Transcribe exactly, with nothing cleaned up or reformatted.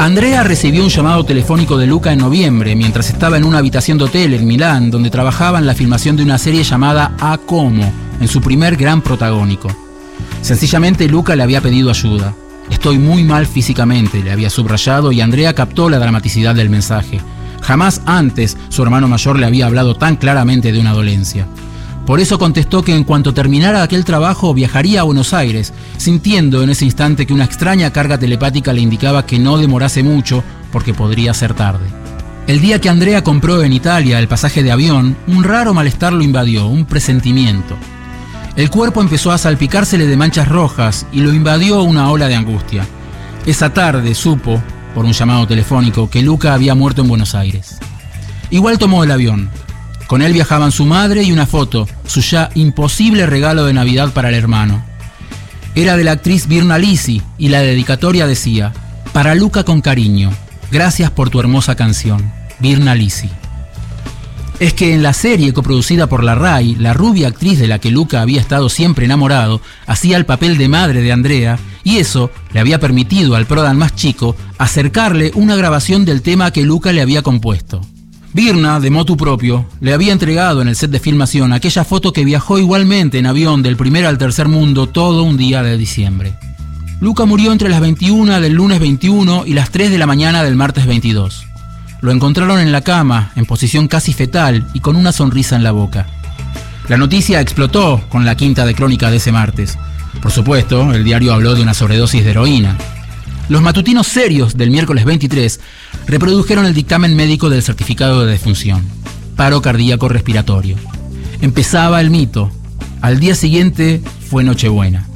Andrea recibió un llamado telefónico de Luca en noviembre, mientras estaba en una habitación de hotel en Milán, donde trabajaba en la filmación de una serie llamada A Como, en su primer gran protagónico. Sencillamente Luca le había pedido ayuda. Estoy muy mal físicamente, le había subrayado, y Andrea captó la dramaticidad del mensaje. Jamás antes su hermano mayor le había hablado tan claramente de una dolencia. Por eso contestó que en cuanto terminara aquel trabajo viajaría a Buenos Aires, sintiendo en ese instante que una extraña carga telepática le indicaba que no demorase mucho porque podría ser tarde. El día que Andrea compró en Italia el pasaje de avión, un raro malestar lo invadió, un presentimiento. El cuerpo empezó a salpicársele de manchas rojas y lo invadió una ola de angustia. Esa tarde supo, por un llamado telefónico, que Luca había muerto en Buenos Aires. Igual tomó el avión. Con él viajaban su madre y una foto, su ya imposible regalo de Navidad para el hermano. Era de la actriz Virna Lisi y la dedicatoria decía: para Luca con cariño, gracias por tu hermosa canción, Virna Lisi. Es que en la serie coproducida por la RAI, la rubia actriz de la que Luca había estado siempre enamorado hacía el papel de madre de Andrea, y eso le había permitido al Prodan más chico acercarle una grabación del tema que Luca le había compuesto. Virna, de motu propio, le había entregado en el set de filmación aquella foto que viajó igualmente en avión del primer al tercer mundo todo un día de diciembre. Luca murió entre las veintiuna del lunes veintiuno y las tres de la mañana del martes veintidós. Lo encontraron en la cama, en posición casi fetal y con una sonrisa en la boca. La noticia explotó con la quinta de crónica de ese martes. Por supuesto, el diario habló de una sobredosis de heroína. Los matutinos serios del miércoles veintitrés reprodujeron el dictamen médico del certificado de defunción. Paro cardíaco respiratorio. Empezaba el mito. Al día siguiente fue Nochebuena.